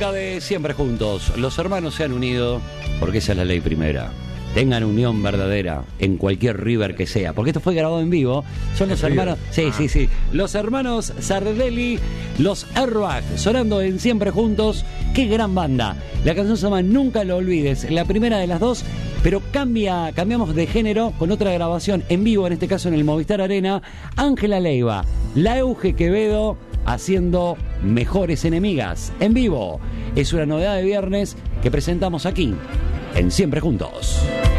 música de Siempre Juntos. Los hermanos se han unido porque esa es la ley primera. Tengan unión verdadera en cualquier River que sea. Porque esto fue grabado en vivo. Son los hermanos... Sí. Los hermanos Sardelli, los Airbag, sonando en Siempre Juntos. ¡Qué gran banda! La canción se llama Nunca lo olvides. La primera de las dos, pero cambiamos de género con otra grabación en vivo, en este caso en el Movistar Arena. Ángela Leiva, la Euge Quevedo, haciendo Mejores Enemigas en vivo. Es una novedad de viernes que presentamos aquí en Siempre Juntos.